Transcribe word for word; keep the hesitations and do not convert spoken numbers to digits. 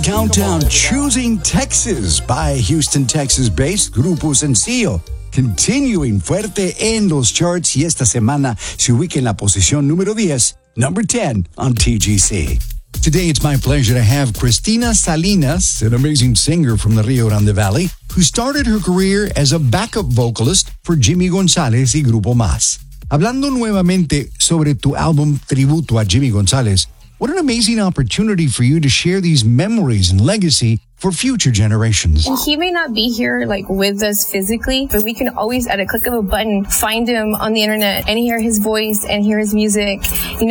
countdown, Choosing Texas by Houston, Texas-based Grupo Sencillo. Continuing fuerte en los charts y esta semana se ubica en la posición número diez, number ten on T G C. Today it's my pleasure to have Cristina Salinas, an amazing singer from the Rio Grande Valley, who started her career as a backup vocalist for Jimmy González y Grupo Más. Hablando nuevamente sobre tu álbum tributo a Jimmy González, what an amazing opportunity for you to share these memories and legacy for future generations. And he may not be here like with us physically, but we can always at a click of a button find him on the internet and hear his voice and hear his music. You know,